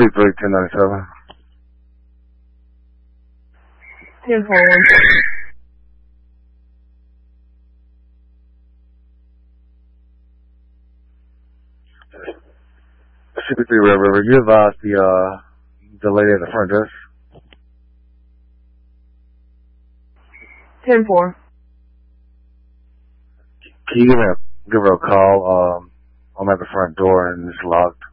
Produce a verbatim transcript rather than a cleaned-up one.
three, ten ninety-seven. ten four one. C P three Red River, you advised the, uh, the lady at the front desk? ten four. Can you give her, give her a call? Um, I'm at the front door and it's locked.